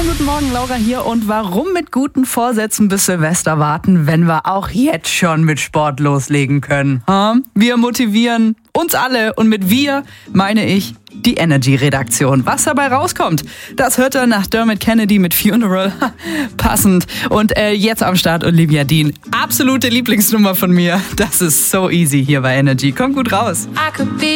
Schönen guten Morgen, Laura hier. Und warum mit guten Vorsätzen bis Silvester warten, wenn wir auch jetzt schon mit Sport loslegen können? Wir motivieren uns alle und mit wir meine ich die Energy-Redaktion. Was dabei rauskommt, das hört ihr nach Dermot Kennedy mit Funeral. Passend. Und jetzt am Start Olivia Dean. Absolute Lieblingsnummer von mir. Das ist so easy hier bei Energy. Kommt gut raus.